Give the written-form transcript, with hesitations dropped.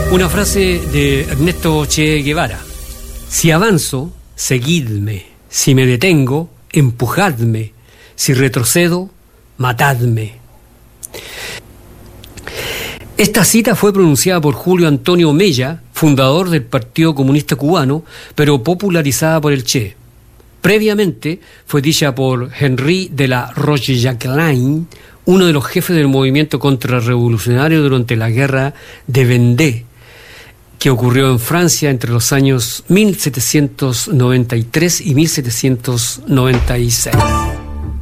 Una frase de Ernesto Che Guevara: si avanzo, seguidme; si me detengo, empujadme; si retrocedo, matadme. Esta cita fue pronunciada por Julio Antonio Mella, fundador del Partido Comunista Cubano, pero popularizada por el Che. Previamente fue dicha por Henri de la Rochejacquelain, uno de los jefes del movimiento contrarrevolucionario durante la guerra de Vendée, que ocurrió en Francia entre los años 1793 y 1796.